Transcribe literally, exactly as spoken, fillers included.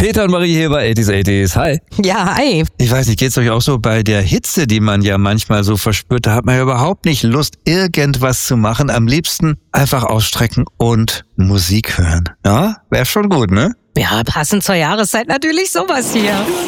Peter und Marie hier bei eighties eighties. Hi. Ja, hi. Ich weiß nicht, geht's euch auch so bei der Hitze, die man ja manchmal so verspürt? Da hat man ja überhaupt nicht Lust, irgendwas zu machen. Am liebsten einfach ausstrecken und Musik hören. Ja, wäre schon gut, ne? Ja, passend zur Jahreszeit natürlich sowas hier.